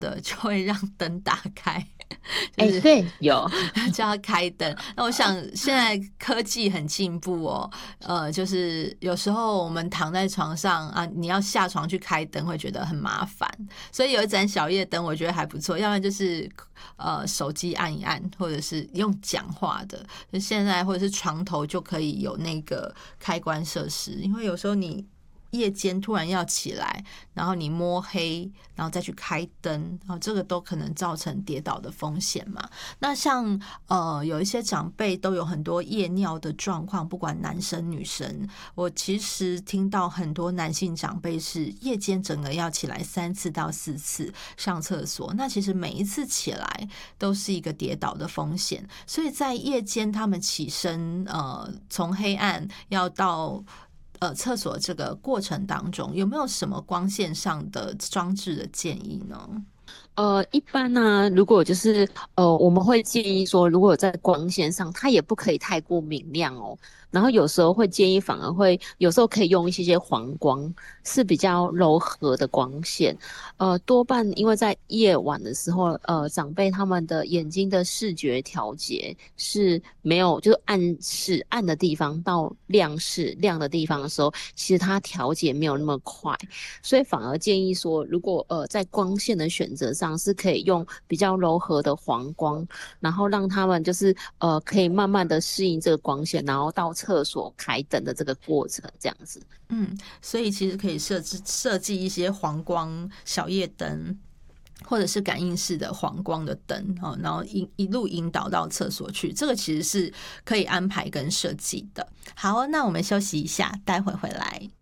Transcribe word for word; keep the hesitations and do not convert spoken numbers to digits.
的就会让灯打开， 哎、 就是、 欸、对，有叫他开灯。那我想现在科技很进步哦，呃，就是有时候我们躺在床上啊，你要下床去开灯会觉得很麻烦，所以有一盏小夜灯我觉得还不错，要不然就是呃手机按一按，或者是用讲话的，就现在或者是床头就可以有那个开关设施，因为有时候你夜间突然要起来，然后你摸黑，然后再去开灯，然后这个都可能造成跌倒的风险嘛。那像呃有一些长辈都有很多夜尿的状况，不管男生女生，我其实听到很多男性长辈是夜间整个要起来三次到四次上厕所，那其实每一次起来都是一个跌倒的风险，所以在夜间他们起身，呃，从黑暗要到呃，厕所这个过程当中，有没有什么光线上的装置的建议呢？ 呃，一般呢、如果就是呃，我们会建议说，如果有在光线上，它也不可以太过明亮哦。然后有时候会建议，反而会有时候可以用一些些黄光，是比较柔和的光线。呃，多半因为在夜晚的时候，呃，长辈他们的眼睛的视觉调节是没有，就是暗视暗的地方到亮视亮的地方的时候，其实它调节没有那么快。所以反而建议说，如果呃在光线的选择上是可以用比较柔和的黄光，然后让他们就是呃可以慢慢的适应这个光线，然后到厕所开灯的这个过程，这样子。 嗯，所以其实可以设置设计一些黄光小夜灯，或者是感应式的黄光的灯，然后一一路引导到厕所去，这个其实是可以安排跟设计的。好，那我们休息一下，待会回来。